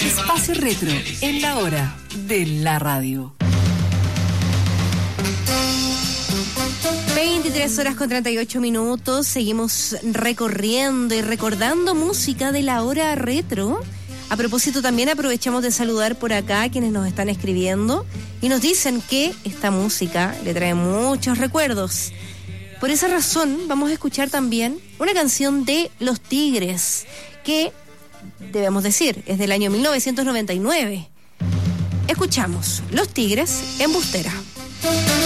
Espacio Retro, en la hora de la radio. 23:38. Seguimos recorriendo y recordando música de la hora retro. A propósito, también aprovechamos de saludar por acá a quienes nos están escribiendo y nos dicen que esta música le trae muchos recuerdos. Por esa razón vamos a escuchar también una canción de Los Tigres, que, debemos decir, es del año 1999. Escuchamos Los Tigres, Embustera.